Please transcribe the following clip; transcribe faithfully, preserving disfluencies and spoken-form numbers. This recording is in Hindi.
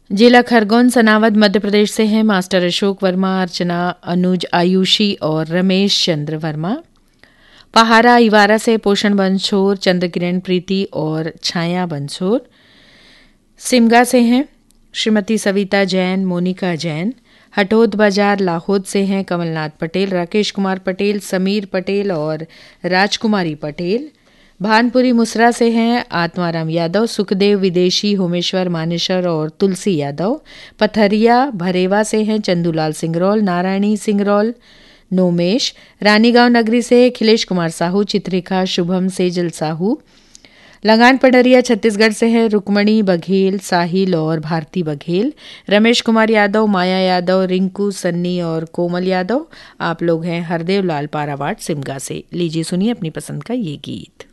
जिला खरगोन सनावद मध्य प्रदेश से हैं मास्टर अशोक वर्मा, अर्चना, अनुज, आयुषी और रमेश चंद्र वर्मा। पहाड़ा इवारा से पोषण बंसोर, चंद्रकिरण प्रीति और छाया बंसोर। सिमगा से हैं श्रीमती सविता जैन, मोनिका जैन। हटोद बाजार लाहौद से हैं कमलनाथ पटेल, राकेश कुमार पटेल, समीर पटेल और राजकुमारी पटेल। भानपुरी मुसरा से हैं आत्माराम यादव, सुखदेव विदेशी, होमेश्वर मानेश्वर और तुलसी यादव। पथरिया भरेवा से हैं चंदूलाल सिंगरौल, नारायणी सिंगरौल, नोमेश। रानीगांव नगरी से खिलेश कुमार साहू, चित्रिका, शुभम, सेजल साहू। लंगान पडरिया छत्तीसगढ़ से है रुक्मणी बघेल, साहिल और भारती बघेल। रमेश कुमार यादव, माया यादव, रिंकू, सन्नी और कोमल यादव। आप लोग हैं हरदेव लाल पारावाट सिमगा से। लीजिए सुनिए अपनी पसंद का ये गीत।